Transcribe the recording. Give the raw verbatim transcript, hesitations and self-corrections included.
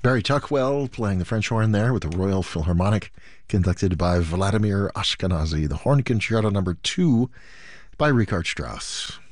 Barry Tuckwell playing the French horn there with the Royal Philharmonic, conducted by Vladimir Ashkenazy, the Horn Concerto number two by Richard Strauss.